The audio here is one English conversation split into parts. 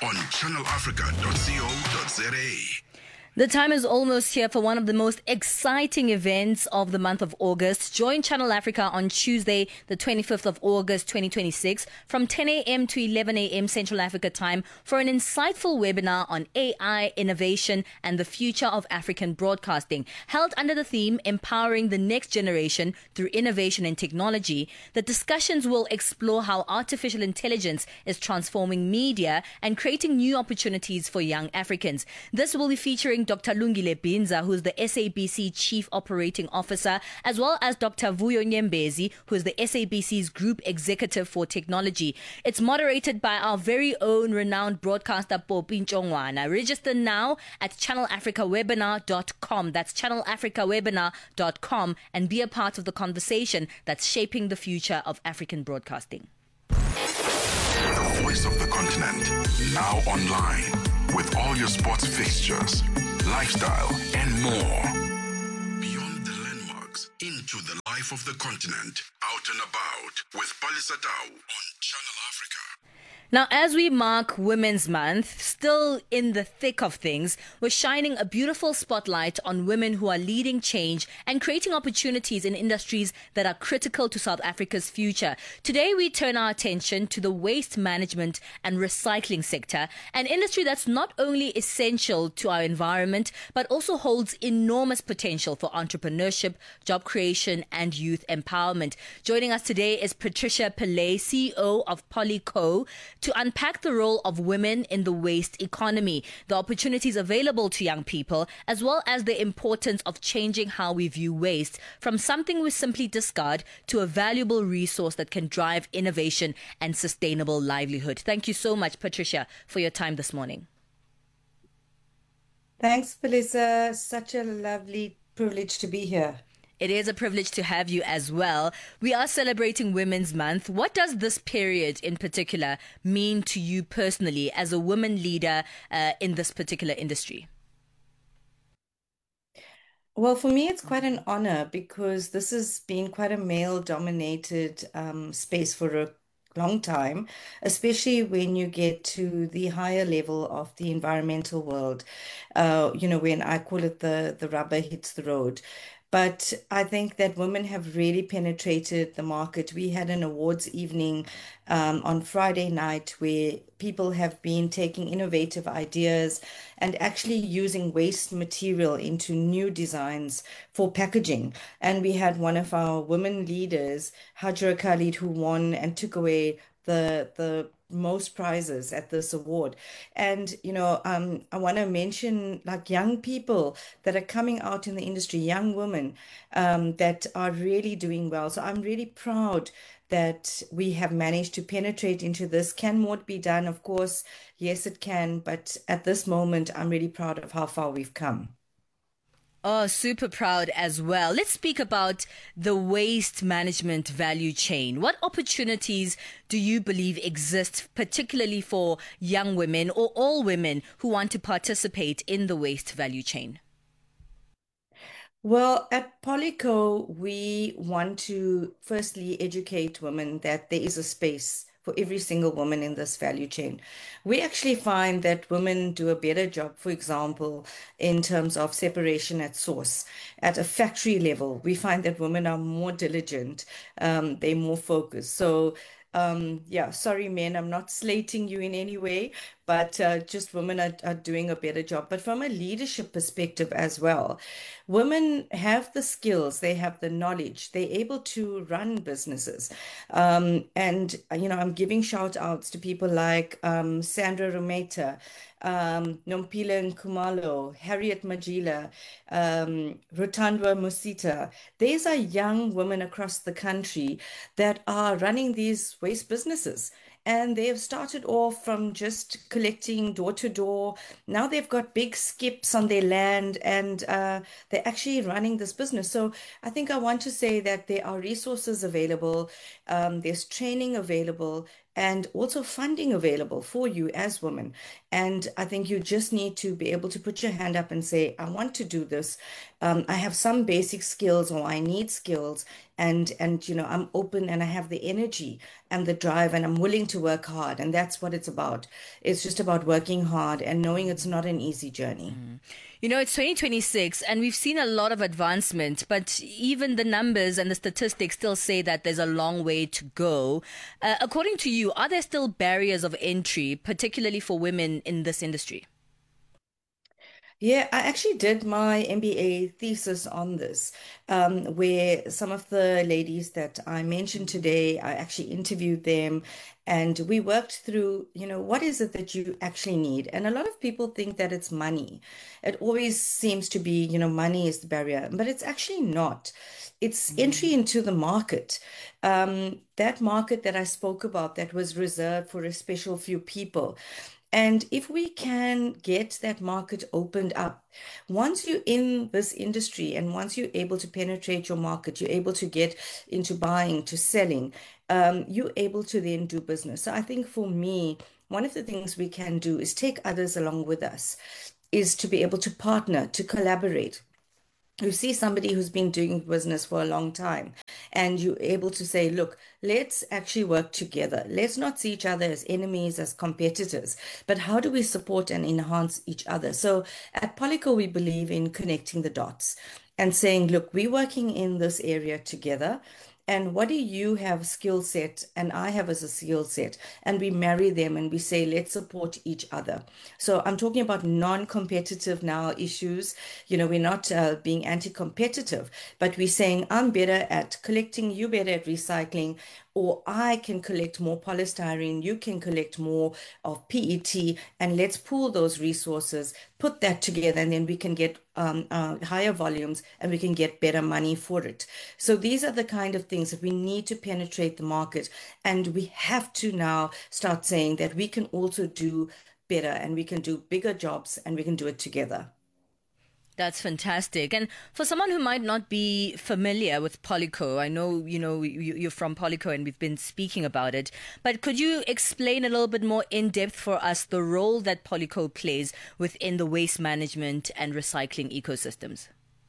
on channelafrica.co.za. The time is almost here for one of the most exciting events of the month of August. Join Channel Africa on Tuesday, the 25th of August, 2026, from 10 a.m. to 11 a.m. Central Africa time for an insightful webinar on AI, innovation, and the future of African broadcasting. Held under the theme, Empowering the Next Generation Through Innovation and Technology, the discussions will explore how artificial intelligence is transforming media and creating new opportunities for young Africans. This will be featuring Dr. Lungile Binza, who is the SABC Chief Operating Officer, as well as Dr. Vuyo Nyembezi, who is the SABC's Group Executive for Technology. It's moderated by our very own renowned broadcaster, Popi Nchongwana. Register now at channelafricawebinar.com. That's channelafricawebinar.com, and be a part of the conversation that's shaping the future of African broadcasting. The voice of the continent, now online, with all your sports fixtures, lifestyle, and more. Beyond the landmarks, into the life of the continent, out and about, with Palisatau on Channel Africa. Now, as we mark Women's Month, still in the thick of things, we're shining a beautiful spotlight on women who are leading change and creating opportunities in industries that are critical to South Africa's future. Today, we turn our attention to the waste management and recycling sector, an industry that's not only essential to our environment, but also holds enormous potential for entrepreneurship, job creation, and youth empowerment. Joining us today is Patricia Pillay, CEO of Polyco, to unpack the role of women in the waste economy, the opportunities available to young people, as well as the importance of changing how we view waste from something we simply discard to a valuable resource that can drive innovation and sustainable livelihood. Thank you so much, Patricia, for your time this morning. Thanks, Felisa. Such a lovely privilege to be here. It is a privilege to have you as well. We are celebrating Women's Month. What does this period in particular mean to you personally as a woman leader in this particular industry? Well, for me, it's quite an honor because this has been quite a male-dominated space for a long time, especially when you get to the higher level of the environmental world. When I call it the rubber hits the road. But I think that women have really penetrated the market. We had an awards evening on Friday night where people have been taking innovative ideas and actually using waste material into new designs for packaging. And we had one of our women leaders, Hajra Khalid, who won and took away the most prizes at this award. And, I want to mention like young people that are coming out in the industry, young women that are really doing well. So I'm really proud that we have managed to penetrate into this. Can more be done? Of course, yes, it can. But at this moment, I'm really proud of how far we've come. Oh, super proud as well. Let's speak about the waste management value chain. What opportunities do you believe exist, particularly for young women or all women who want to participate in the waste value chain? Well, at Polyco, we want to firstly educate women that there is a space for every single woman in this value chain. We actually find that women do a better job, for example, in terms of separation at source. At a factory level, we find that women are more diligent, they're more focused. So sorry, men, I'm not slating you in any way, but just women are doing a better job. But from a leadership perspective as well, women have the skills, they have the knowledge, they're able to run businesses. I'm giving shout outs to people like Sandra Rometa, Nompila Nkumalo, Harriet Majila, Rotandwa Musita. These are young women across the country that are running these waste businesses. And they have started off from just collecting door to door. Now they've got big skips on their land and they're actually running this business. So I think I want to say that there are resources available, there's training available, and also funding available for you as women. And I think you just need to be able to put your hand up and say, I want to do this. I have some basic skills or I need skills, and I'm open and I have the energy and the drive and I'm willing to work hard. And that's what it's about. It's just about working hard and knowing it's not an easy journey. It's 2026 and we've seen a lot of advancement, but even the numbers and the statistics still say that there's a long way to go. According to you, are there still barriers of entry, particularly for women in this industry? Yeah, I actually did my MBA thesis on this, where some of the ladies that I mentioned today, I actually interviewed them and we worked through, what is it that you actually need? And a lot of people think that it's money. It always seems to be, money is the barrier, but it's actually not. It's entry into the market. That market that I spoke about that was reserved for a special few people. And if we can get that market opened up, once you're in this industry and once you're able to penetrate your market, you're able to get into buying, to selling, you're able to then do business. So I think for me, one of the things we can do is take others along with us, is to be able to partner, to collaborate. You see somebody who's been doing business for a long time and you're able to say, look, let's actually work together. Let's not see each other as enemies, as competitors, but how do we support and enhance each other? So at Polyco, we believe in connecting the dots and saying, look, we're working in this area together. And what do you have skill set and I have as a skill set? And we marry them and we say, let's support each other. So I'm talking about non-competitive now issues. We're not being anti-competitive, but we're saying I'm better at collecting, you better at recycling, or I can collect more polystyrene, you can collect more of PET, and let's pool those resources, put that together, and then we can get higher volumes and we can get better money for it. So these are the kind of things that we need to penetrate the market, and we have to now start saying that we can also do better and we can do bigger jobs and we can do it together. That's fantastic. And for someone who might not be familiar with Polyco, I know, you're from Polyco and we've been speaking about it, but could you explain a little bit more in depth for us the role that Polyco plays within the waste management and recycling ecosystems?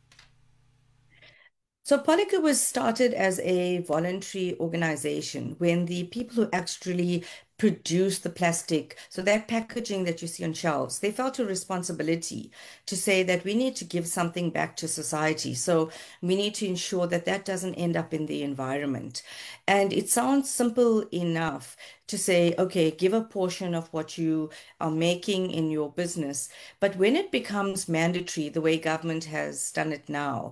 So Polyco was started as a voluntary organization when the people who actually produce the plastic, so that packaging that you see on shelves, they felt a responsibility to say that we need to give something back to society. So we need to ensure that that doesn't end up in the environment. And it sounds simple enough to say, okay, give a portion of what you are making in your business. But when it becomes mandatory, the way government has done it now,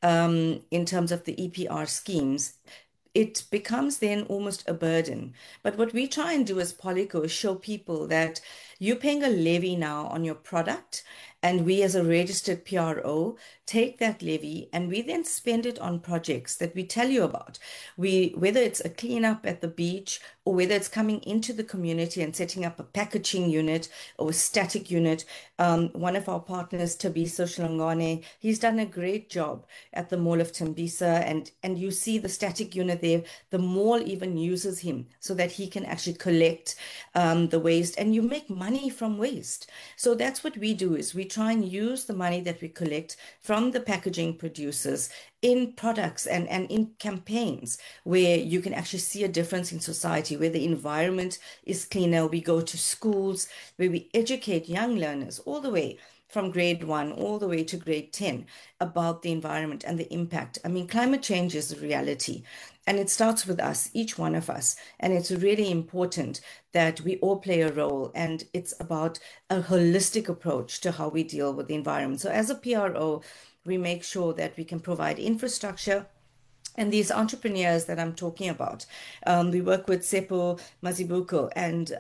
in terms of the EPR schemes, it becomes then almost a burden. But what we try and do as Polyco is show people that you're paying a levy now on your product, and we as a registered PRO take that levy and we then spend it on projects that we tell you about. Whether it's a cleanup at the beach or whether it's coming into the community and setting up a packaging unit or a static unit. One of our partners, Thabiso Shlongwane, he's done a great job at the Mall of Tembisa, and you see the static unit there. The mall even uses him so that he can actually collect the waste, and you make money from waste. So that's what we do, is we try and use the money that we collect from the packaging producers in products and in campaigns where you can actually see a difference in society, where the environment is cleaner. We go to schools where we educate young learners all the way from grade 1 all the way to grade 10 about the environment and the impact. I mean, climate change is a reality, and it starts with us, each one of us. And it's really important that we all play a role. And it's about a holistic approach to how we deal with the environment. So as a PRO, we make sure that we can provide infrastructure. And these entrepreneurs that I'm talking about, we work with Seppo Mazibuko, and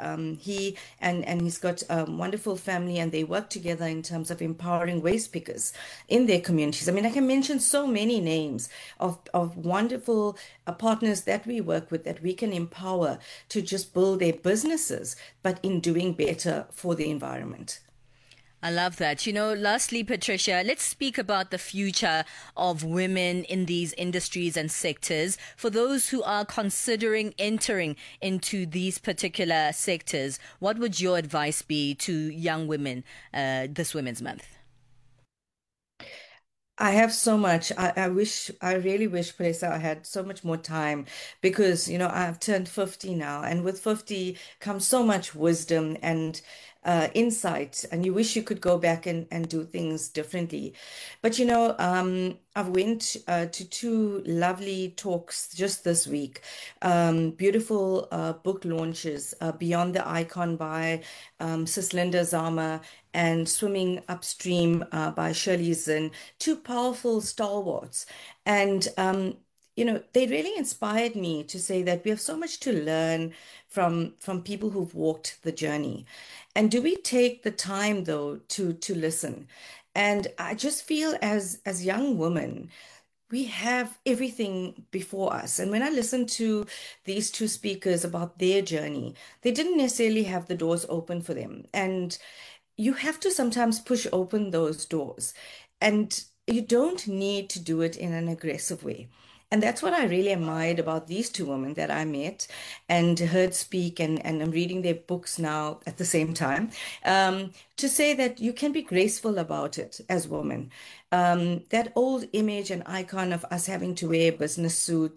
he's got a wonderful family, and they work together in terms of empowering waste pickers in their communities. I mean, I can mention so many names of wonderful partners that we work with, that we can empower to just build their businesses, but in doing better for the environment. I love that. Lastly, Patricia, let's speak about the future of women in these industries and sectors. For those who are considering entering into these particular sectors, what would your advice be to young women this Women's Month? I have so much. I really wish, Presa, I had so much more time because, I've turned 50 now, and with 50 comes so much wisdom and insight, and you wish you could go back and do things differently. But, I've went to two lovely talks just this week, beautiful book launches, Beyond the Icon by Sis Linda Zama and Swimming Upstream by Shirley Zinn, two powerful stalwarts. And, they really inspired me to say that we have so much to learn from people who've walked the journey. And do we take the time though to listen? And I just feel as young women, we have everything before us. And when I listen to these two speakers about their journey, they didn't necessarily have the doors open for them. And you have to sometimes push open those doors. And you don't need to do it in an aggressive way. And that's what I really admired about these two women that I met and heard speak, and I'm reading their books now at the same time, to say that you can be graceful about it as women. That old image and icon of us having to wear business suits